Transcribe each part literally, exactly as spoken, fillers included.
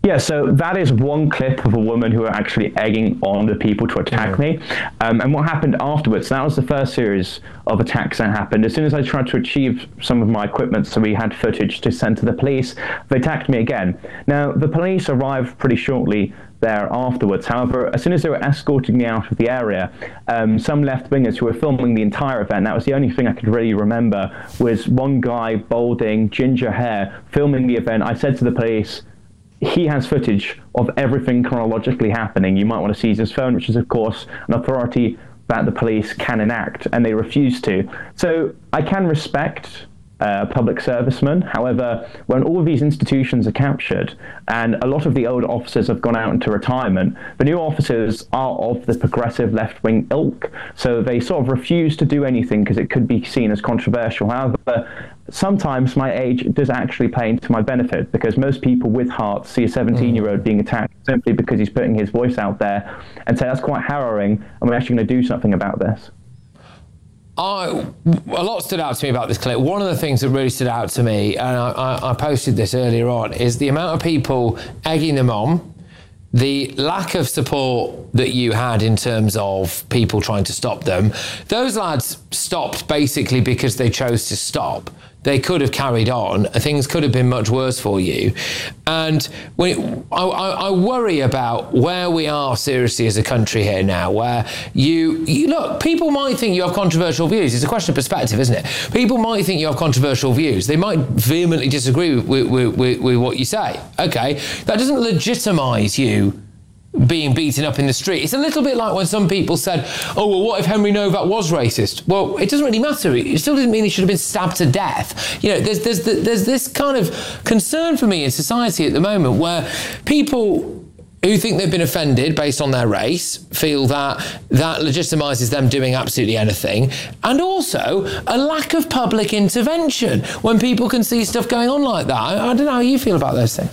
Yeah, so that is one clip of a woman who are actually egging on the people to attack mm. me. Um, and what happened afterwards, that was the first series of attacks that happened. As soon as I tried to achieve some of my equipment, so we had footage to send to the police, they attacked me again. Now, the police arrived pretty shortly there afterwards. However, as soon as they were escorting me out of the area, um, some left-wingers who were filming the entire event, that was the only thing I could really remember, was one guy, balding, ginger hair, filming the event. I said to the police, he has footage of everything chronologically happening. You might want to seize his phone, which is, of course, an authority that the police can enact, and they refuse to. So I can respect uh, public servicemen. However, when all of these institutions are captured and a lot of the old officers have gone out into retirement, the new officers are of the progressive left-wing ilk. So they sort of refuse to do anything because it could be seen as controversial. However, sometimes my age does actually play into my benefit, because most people with heart see a seventeen-year-old being attacked simply because he's putting his voice out there and say that's quite harrowing, and we're actually going to do something about this. I, a lot stood out to me about this clip. One of the things that really stood out to me, and I, I, I posted this earlier on, is the amount of people egging them on, the lack of support that you had in terms of people trying to stop them. Those lads stopped basically because they chose to stop. They could have carried on. Things could have been much worse for you. And when I, I worry about where we are seriously as a country here now, where you, you look, people might think you have controversial views. It's a question of perspective, isn't it? People might think you have controversial views. They might vehemently disagree with, with, with, with what you say. Okay, that doesn't legitimise you being beaten up in the street. It's a little bit like when some people said, oh, well, what if Henry Novak was racist? Well, it doesn't really matter. It still doesn't mean he should have been stabbed to death. You know, there's, there's, there's this kind of concern for me in society at the moment where people who think they've been offended based on their race feel that that legitimises them doing absolutely anything, and also a lack of public intervention when people can see stuff going on like that. I, I don't know how you feel about those things.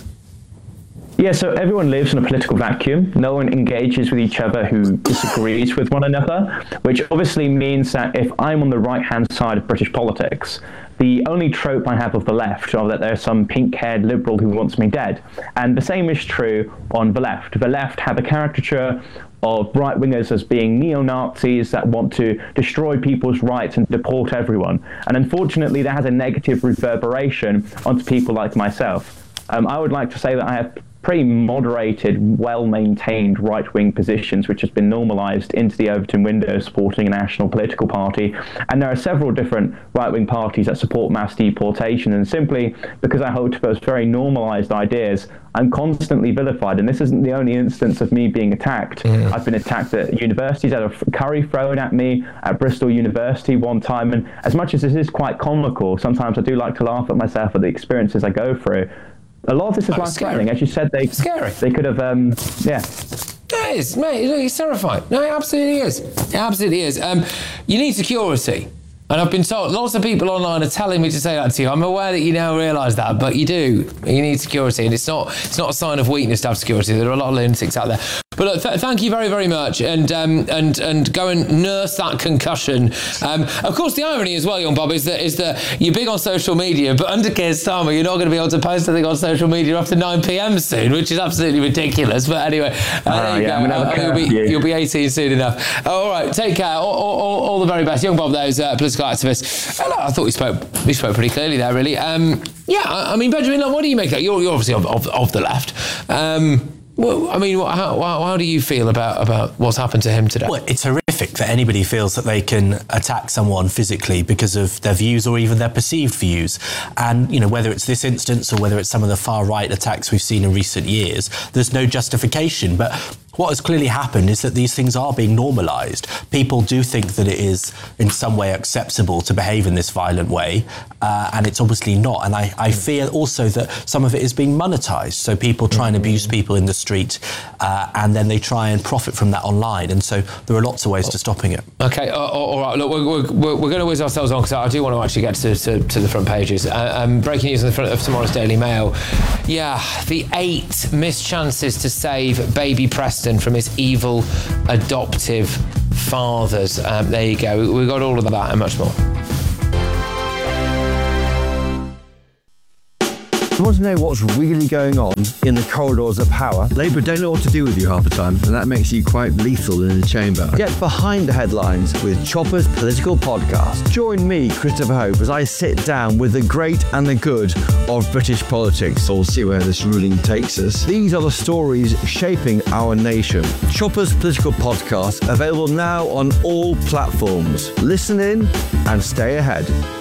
Yeah, so everyone lives in a political vacuum. No one engages with each other who disagrees with one another, which obviously means that if I'm on the right-hand side of British politics, the only trope I have of the left are that there's some pink-haired liberal who wants me dead. And the same is true on the left. The left have a caricature of right-wingers as being neo-Nazis that want to destroy people's rights and deport everyone. And unfortunately, that has a negative reverberation onto people like myself. Um, I would like to say that I have pretty moderated, well-maintained right-wing positions, which has been normalised into the Overton window, supporting a national political party. And there are several different right-wing parties that support mass deportation, and simply because I hold to those very normalised ideas, I'm constantly vilified. And this isn't the only instance of me being attacked. Mm. I've been attacked at universities, I had a curry thrown at me at Bristol University one time, and as much as this is quite comical, sometimes I do like to laugh at myself at the experiences I go through. A lot of this is oh, life-threatening. As you said, they scary. They could have, um, yeah. It is, mate. It's terrifying. No, it absolutely is. It absolutely is. Um, you need security. And I've been told, lots of people online are telling me to say that to you. I'm aware that you now realise that, but you do. You need security, and it's not it's not a sign of weakness to have security. There are a lot of lunatics out there. But look, th- thank you very, very much, and um, and and go and nurse that concussion. Um, of course, the irony as well, young Bob, is that is that you're big on social media, but under Keir Starmer, you're not going to be able to post anything on social media after nine p.m. soon, which is absolutely ridiculous. But anyway, uh, uh, there you yeah, go. Uh, you'll be yeah. you'll be eighteen soon enough. All right, take care. All, all, all the very best, young Bob. Those uh, political activists. Uh, I thought we spoke we spoke pretty clearly there, really. Um, yeah, I, I mean, Benjamin, what do you make of that? You're you're obviously of, of, of the left. Um, Well, I mean, how, how, how do you feel about, about what's happened to him today? Well, it's horrific that anybody feels that they can attack someone physically because of their views or even their perceived views. And, you know, whether it's this instance or whether it's some of the far-right attacks we've seen in recent years, there's no justification. But what has clearly happened is that these things are being normalised. People do think that it is in some way acceptable to behave in this violent way, uh, and it's obviously not. And I, I fear also that some of it is being monetised. So people try and abuse people in the street, uh, and then they try and profit from that online. And so there are lots of ways to stopping it. OK, uh, all right. Look, we're, we're, we're going to whiz ourselves on, because I do want to actually get to, to, to the front pages. Uh, um, breaking news on the front of tomorrow's Daily Mail. Yeah, the eight missed chances to save baby Preston from his evil adoptive fathers. Um, there you go. We've got all of that and much more. You want to know what's really going on in the corridors of power? Labour don't know what to do with you half the time, and that makes you quite lethal in the chamber. Get behind the headlines with Chopper's Political Podcast. Join me, Christopher Hope, as I sit down with the great and the good of British politics. We'll see where this ruling takes us. These are the stories shaping our nation. Chopper's Political Podcast, available now on all platforms. Listen in and stay ahead.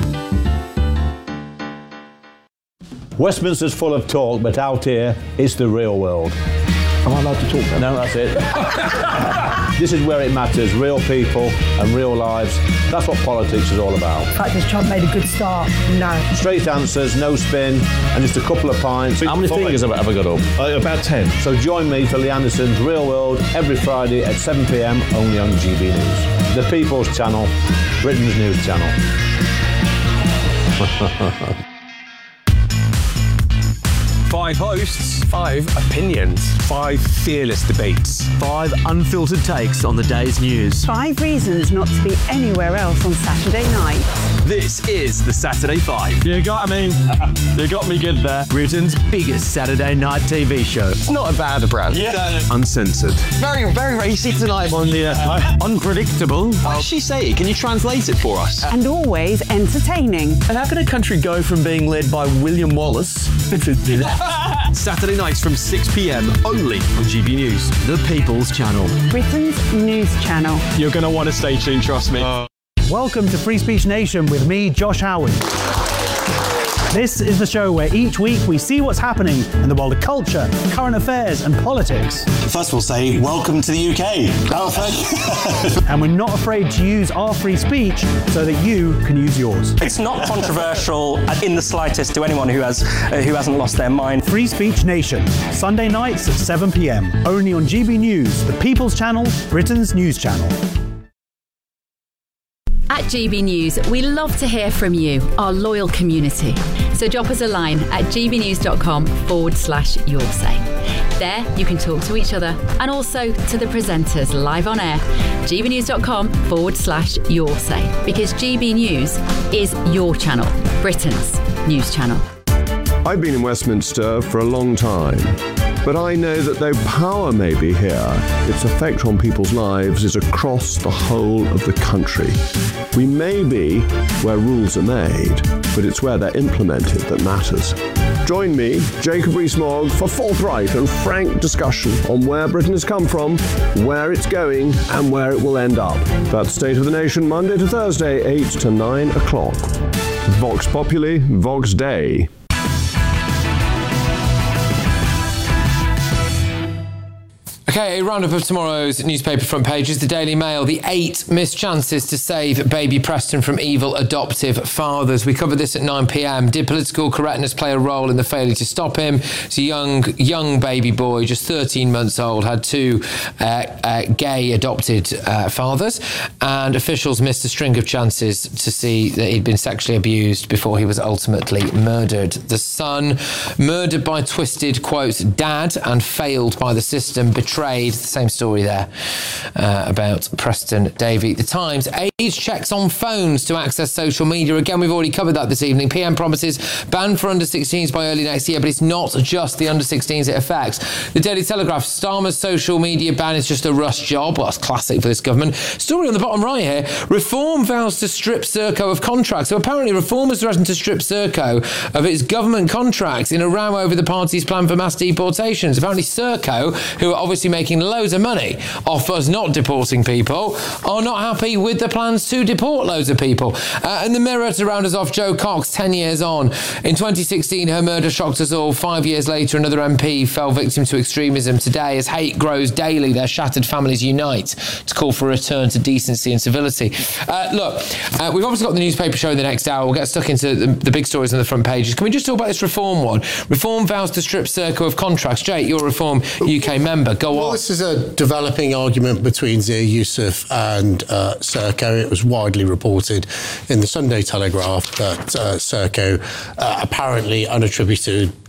Westminster's full of talk, but out here, it's the real world. Am I allowed to talk then? No, that's it. This is where it matters, real people and real lives. That's what politics is all about. In fact, has Trump made a good start? No. Straight answers, no spin, and just a couple of pints. How many fingers have I ever got up? Uh, about ten. So join me for Lee Anderson's Real World every Friday at seven p m only on G B News. The People's Channel, Britain's news channel. Five hosts, five opinions, five fearless debates, five unfiltered takes on the day's news. Five reasons not to be anywhere else on Saturday night. This is the Saturday Five. You got me. You got me good there. Britain's biggest Saturday night T V show. It's not a bad brand. Yeah. Uncensored. Very, very racy tonight on the uh, unpredictable. What does she say? Can you translate it for us? And always entertaining. And how can a country go from being led by William Wallace Saturday nights from six p m only on G B News, the People's Channel. Britain's news channel. You're going to want to stay tuned, trust me. Uh. Welcome to Free Speech Nation with me, Josh Howard. This is the show where each week we see what's happening in the world of culture, current affairs and politics. First we'll say, welcome to the U K. Oh, thank you. And we're not afraid to use our free speech so that you can use yours. It's not controversial in the slightest to anyone who, has, uh, who hasn't lost their mind. Free Speech Nation, Sunday nights at seven p m, only on G B News, the People's Channel, Britain's news channel. At G B News, we love to hear from you, our loyal community. So drop us a line at gbnews.com forward slash your say. There, you can talk to each other and also to the presenters live on air. gbnews.com forward slash your say. Because G B News is your channel, Britain's news channel. I've been in Westminster for a long time, but I know that though power may be here, its effect on people's lives is across the whole of the country. We may be where rules are made, but it's where they're implemented that matters. Join me, Jacob Rees-Mogg, for forthright and frank discussion on where Britain has come from, where it's going, and where it will end up. That's State of the Nation, Monday to Thursday, eight to nine o'clock. Vox Populi, Vox Dei. Okay, a roundup of tomorrow's newspaper front pages. The Daily Mail, the eight missed chances to save baby Preston from evil adoptive fathers. We covered this at nine p m. Did political correctness play a role in the failure to stop him? It's a young, young baby boy, just thirteen months old, had two uh, uh, gay adopted uh, fathers, and officials missed a string of chances to see that he'd been sexually abused before he was ultimately murdered. The Sun, murdered by twisted, quote, dad, and failed by the system, betrayed. The same story there uh, about Preston Davey. The Times, age checks on phones to access social media. Again, we've already covered that this evening. P M promises ban for under sixteens by early next year, but it's not just the under sixteens it affects. The Daily Telegraph, Starmer's social media ban is just a rush job. Well, that's classic for this government. Story on the bottom right here, Reform vows to strip Serco of contracts. So apparently Reform has threatened to strip Serco of its government contracts in a row over the party's plan for mass deportations. Apparently Serco, who are obviously making loads of money off us not deporting people, are not happy with the plans to deport loads of people. Uh, and the Mirror, to round us off, Jo Cox, ten years on. In twenty sixteen, her murder shocked us all. Five years later, another M P fell victim to extremism. Today, as hate grows daily, their shattered families unite to call for a return to decency and civility. Uh, look, uh, we've obviously got the newspaper show in the next hour. We'll get stuck into the, the big stories on the front pages. Can we just talk about this Reform one? Reform vows to strip Serco of contracts. Jake, you're a Reform U K member. Go well, on. This is a developing argument between Zia Youssef and uh, Serco. It was widely reported in the Sunday Telegraph that uh, Serco uh, apparently unattributed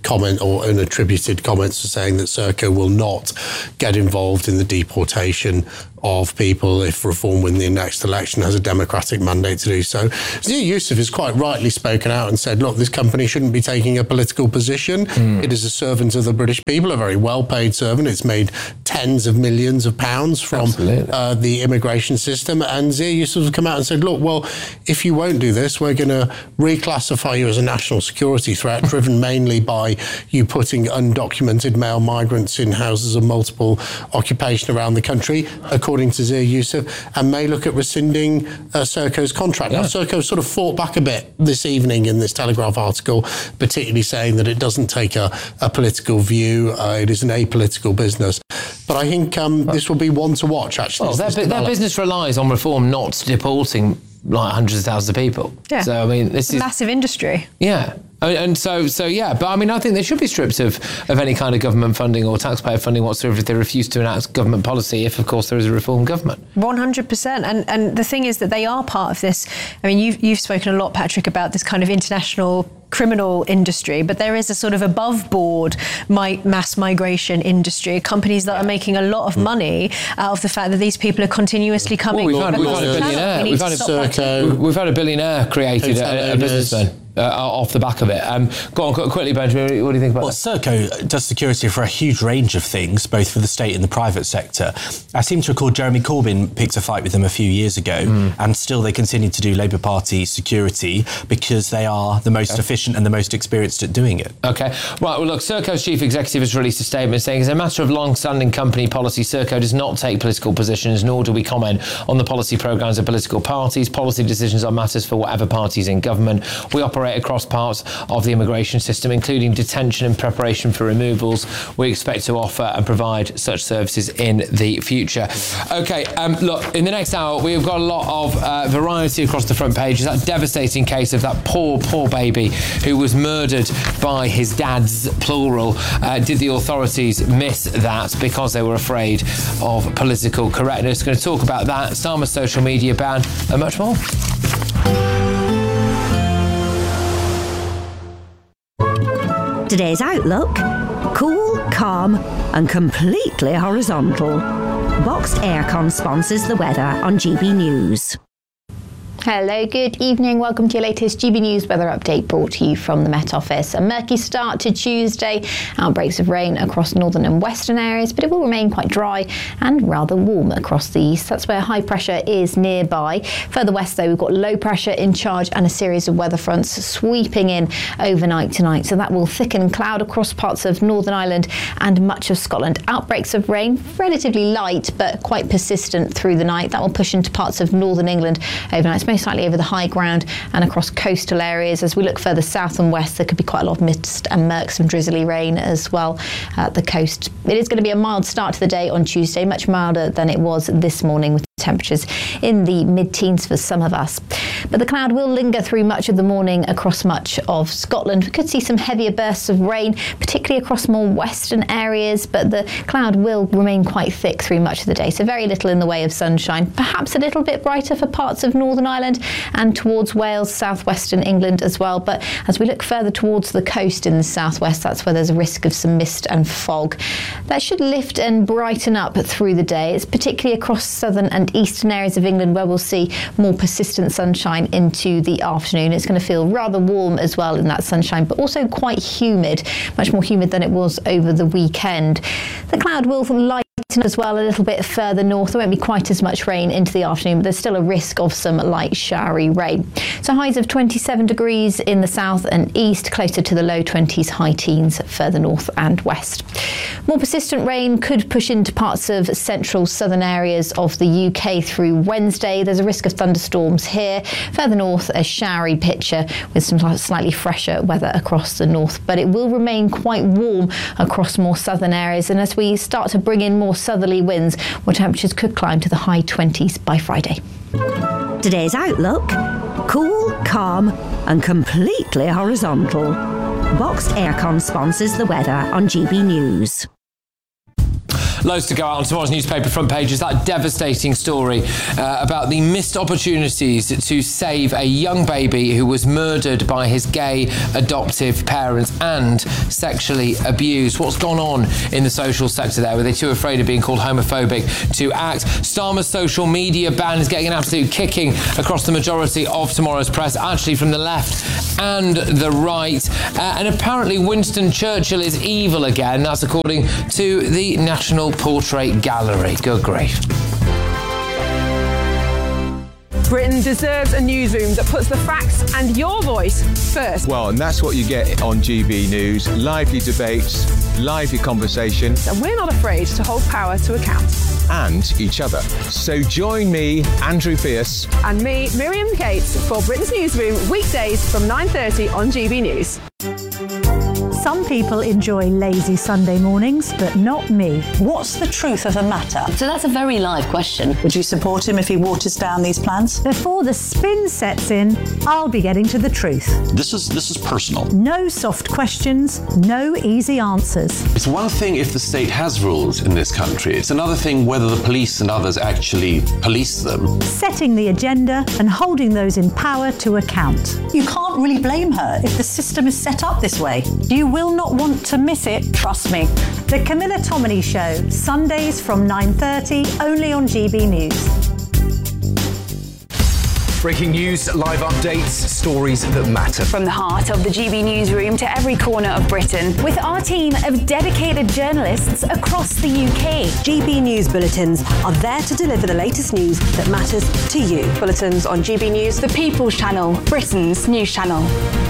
comment or unattributed comments are saying that Serco will not get involved in the deportation of people if Reform win the next election, has a democratic mandate to do so. Zia Yusuf has quite rightly spoken out and said, look, this company shouldn't be taking a political position. Mm. It is a servant of the British people, a very well-paid servant. It's made tens of millions of pounds from uh, the immigration system. And Zia Yusuf has come out and said, look, well, if you won't do this, we're going to reclassify you as a national security threat, driven mainly by you putting undocumented male migrants in houses of multiple occupation around the country, according to Zia Yusuf, and may look at rescinding uh, Serco's contract. Yeah. Now, Serco sort of fought back a bit this evening in this Telegraph article, particularly saying that it doesn't take a, a political view, uh, it is an apolitical business. But I think um, this will be one to watch, actually. Well, their, their business relies on Reform not deporting like hundreds of thousands of people. Yeah. So, I mean, this is... massive industry. Yeah. And so, so yeah, but I mean, I think they should be stripped of, of any kind of government funding or taxpayer funding whatsoever if they refuse to enact government policy, if, of course, there is a Reform government. one hundred percent. And and the thing is that they are part of this. I mean, you've, you've spoken a lot, Patrick, about this kind of international criminal industry, but there is a sort of above board my, mass migration industry, companies that are making a lot of money out of the fact that these people are continuously coming. Well, we've, had, we've, had a billionaire, we we've, had a, we've had a billionaire created, a, a businessman. Uh, off the back of it. Um, go on, quickly, Benjamin, what do you think about well, that? Well, Serco does security for a huge range of things, both for the state and the private sector. I seem to recall Jeremy Corbyn picked a fight with them a few years ago, mm. and still they continue to do Labour Party security because they are the most okay. efficient and the most experienced at doing it. OK. Right, well, look, Serco's chief executive has released a statement saying, as a matter of long-standing company policy, Serco does not take political positions, nor do we comment on the policy programmes of political parties. Policy decisions are matters for whatever party's in government. We operate across parts of the immigration system, including detention and preparation for removals. We expect to offer and provide such services in the future. OK, um, look, in the next hour, we've got a lot of uh, variety across the front pages. That devastating case of that poor, poor baby who was murdered by his dad's, plural. Uh, did the authorities miss that because they were afraid of political correctness? Going to talk about that, Starmer's social media ban, and much more. Today's outlook: cool, calm and completely horizontal. Boxed Aircon sponsors the weather on G B News. Hello, good evening. Welcome to your latest G B News weather update, brought to you from the Met Office. A murky start to Tuesday. Outbreaks of rain across northern and western areas, but it will remain quite dry and rather warm across the east. That's where high pressure is nearby. Further west, though, we've got low pressure in charge and a series of weather fronts sweeping in overnight tonight. So that will thicken cloud across parts of Northern Ireland and much of Scotland. Outbreaks of rain, relatively light, but quite persistent through the night. That will push into parts of northern England overnight. It's slightly over the high ground and across coastal areas. As we look further south and west, there could be quite a lot of mist and murk, some drizzly rain as well at the coast. It is going to be a mild start to the day on Tuesday, much milder than it was this morning, with temperatures in the mid-teens for some of us. But the cloud will linger through much of the morning across much of Scotland. We could see some heavier bursts of rain, particularly across more western areas, but the cloud will remain quite thick through much of the day, so very little in the way of sunshine. Perhaps a little bit brighter for parts of Northern Ireland and towards Wales, southwestern England as well. But as we look further towards the coast in the southwest, that's where there's a risk of some mist and fog. That should lift and brighten up through the day. It's particularly across southern and eastern areas of England where we'll see more persistent sunshine into the afternoon. It's going to feel rather warm as well in that sunshine, but also quite humid, much more humid than it was over the weekend. The cloud will lighten as well a little bit further north. There won't be quite as much rain into the afternoon, but there's still a risk of some light showery rain. So highs of twenty-seven degrees in the south and east, closer to the low twenties, high teens further north and west. More persistent rain could push into parts of central southern areas of the U K through Wednesday. There's a risk of thunderstorms here. Further north, a showery picture with some slightly fresher weather across the north, but it will remain quite warm across more southern areas. And as we start to bring in more southerly winds, where temperatures could climb to the high twenties by Friday. Today's outlook: cool, calm and completely horizontal. Boxed Aircon sponsors the weather on G B News. Loads to go out on tomorrow's newspaper front pages. That devastating story uh, about the missed opportunities to save a young baby who was murdered by his gay adoptive parents and sexually abused. What's gone on in the social sector there? Were they too afraid of being called homophobic to act? Starmer's social media ban is getting an absolute kicking across the majority of tomorrow's press, actually from the left and the right. Uh, and apparently Winston Churchill is evil again. That's according to the National Portrait Gallery. Good grief. Britain deserves a newsroom that puts the facts and your voice first. Well, and that's what you get on G B News. Lively debates, lively conversation. And we're not afraid to hold power to account. And each other. So join me, Andrew Pierce. And me, Miriam Cates, for Britain's Newsroom, weekdays from nine thirty on G B News. Some people enjoy lazy Sunday mornings, but not me. What's the truth of the matter? So that's a very live question. Would you support him if he waters down these plans? Before the spin sets in, I'll be getting to the truth. This is this is personal. No soft questions, no easy answers. It's one thing if the state has rules in this country. It's another thing whether the police and others actually police them. Setting the agenda and holding those in power to account. You can't really blame her if the system is set up this way. You will not want to miss it, trust me. The Camilla Tominey Show, Sundays from nine thirty, only on G B News. Breaking news, live updates, stories that matter. From the heart of the G B Newsroom to every corner of Britain, with our team of dedicated journalists across the U K. G B News Bulletins are there to deliver the latest news that matters to you. Bulletins on G B News, the People's Channel, Britain's news channel.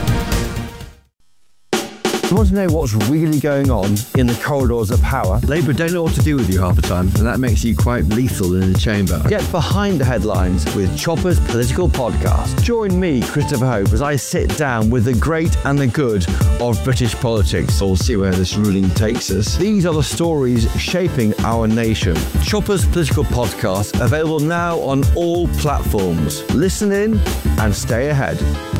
You want to know what's really going on in the corridors of power? Labour don't know what to do with you half the time, and that makes you quite lethal in the chamber. Get behind the headlines with Chopper's political podcast. Join me, Christopher Hope, as I sit down with the great and the good of British politics. We'll see where this ruling takes us. These are the stories shaping our nation. Chopper's political podcast, available now on all platforms. Listen in and stay ahead.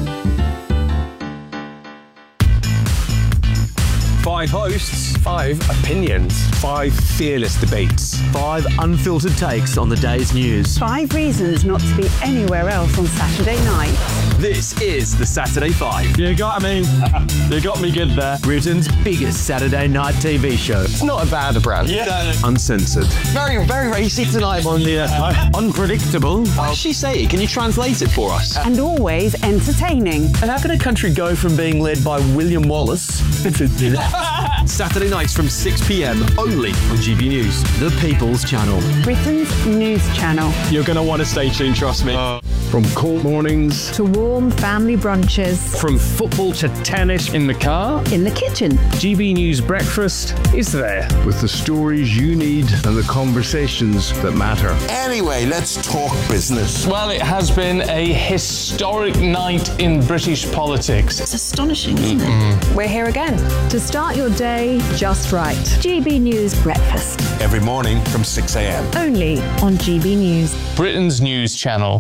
Five hosts, five opinions, five fearless debates, five unfiltered takes on the day's news. Five reasons not to be anywhere else on Saturday night. This is the Saturday Five. You got me. You got me good there. Britain's biggest Saturday night T V show. It's not a bad brand. Yeah. Uncensored. Very, very racy tonight on the uh, unpredictable. What does she say? Can you translate it for us? And always entertaining. And how can a country go from being led by William Wallace Saturday nights from six p.m. only on G B News, the People's Channel. Britain's news channel. You're going to want to stay tuned, trust me. Uh, From cold mornings to warm family brunches. From football to tennis in the car. In the kitchen. G B News breakfast is there. With the stories you need and the conversations that matter. Anyway, let's talk business. Well, it has been a historic night in British politics. It's astonishing, isn't mm-hmm. it? We're here again. To start your day just right. G B News breakfast. Every morning from six a.m. Only on G B News. Britain's news channel.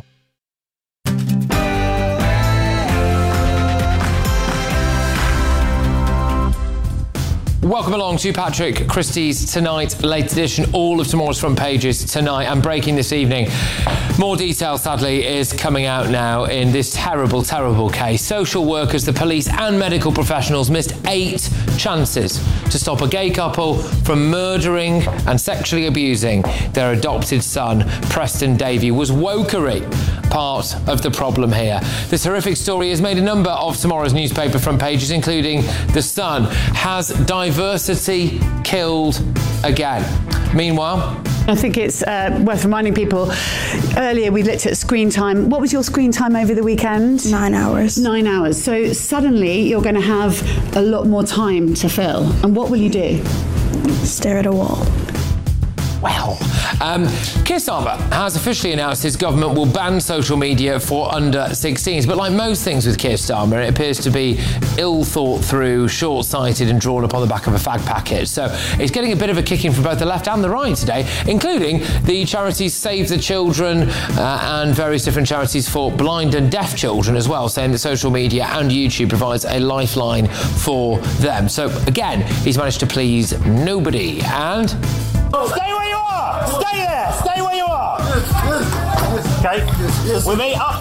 Welcome along to Patrick Christie's Tonight Late Edition. All of tomorrow's front pages tonight and breaking this evening. More detail, sadly, is coming out now in this terrible, terrible case. Social workers, the police and medical professionals missed eight chances to stop a gay couple from murdering and sexually abusing their adopted son. Preston Davey was wokery part of the problem here. This horrific story has made a number of tomorrow's newspaper front pages, including The Sun. Has diversity killed again? Meanwhile, I think it's uh, worth reminding people, earlier we looked at screen time. What was your screen time over the weekend? Nine hours. Nine hours. So suddenly you're going to have a lot more time to fill. And what will you do? Stare at a wall. Wow. Um, Keir Starmer has officially announced his government will ban social media for under sixteens. But like most things with Keir Starmer, it appears to be ill thought through, short-sighted and drawn up on the back of a fag packet. So it's getting a bit of a kicking from both the left and the right today, including the charities Save the Children uh, and various different charities for blind and deaf children as well, saying that social media and YouTube provides a lifeline for them. So again, he's managed to please nobody. And Stay where you are! Stay there! Stay where you are! Okay, we meet up.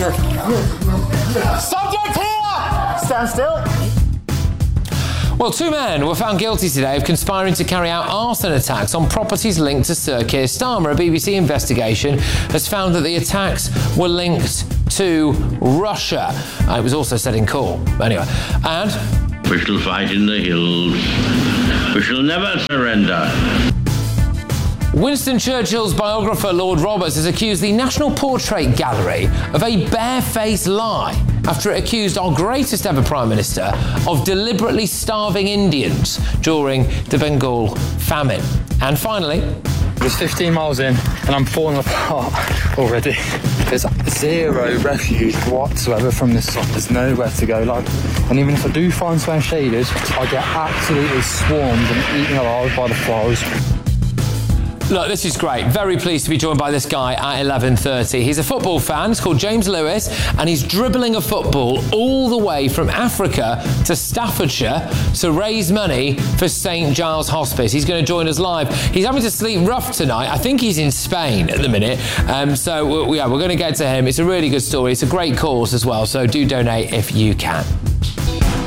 Subject here! Stand still. Well, two men were found guilty today of conspiring to carry out arson attacks on properties linked to Sir Keir Starmer. A B B C investigation has found that the attacks were linked to Russia. Uh, it was also said in court. Anyway, and... We shall fight in the hills. We shall never surrender. Winston Churchill's biographer, Lord Roberts, has accused the National Portrait Gallery of a barefaced lie after it accused our greatest ever Prime Minister of deliberately starving Indians during the Bengal famine. And finally... There's fifteen miles in and I'm falling apart already. There's zero refuge whatsoever from this side. There's nowhere to go. Like, and even if I do find somewhere shaded, I get absolutely swarmed and eaten alive by the flies. Look, this is great. Very pleased to be joined by this guy at eleven thirty. He's a football fan. He's called James Lewis, and he's dribbling a football all the way from Africa to Staffordshire to raise money for Saint Giles Hospice. He's going to join us live. He's having to sleep rough tonight. I think he's in Spain at the minute. Um, so, yeah, we're going to get to him. It's a really good story. It's a great cause as well, so do donate if you can.